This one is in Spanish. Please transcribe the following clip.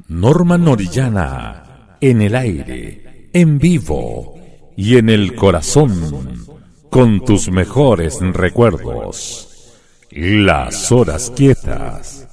Norma Orellana, en el aire, en vivo y en el corazón, con tus mejores recuerdos. Las horas quietas.